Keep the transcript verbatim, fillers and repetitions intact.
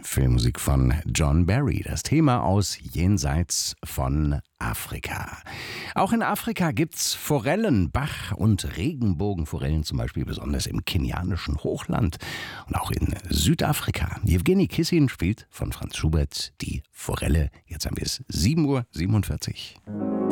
Filmmusik von John Barry, das Thema aus Jenseits von Afrika. Auch in Afrika gibt's Forellen, Bach- und Regenbogenforellen, zum Beispiel besonders im kenianischen Hochland und auch in Südafrika. Jewgeni Kissin spielt von Franz Schubert die Forelle. Jetzt haben wir es sieben Uhr siebenundvierzig.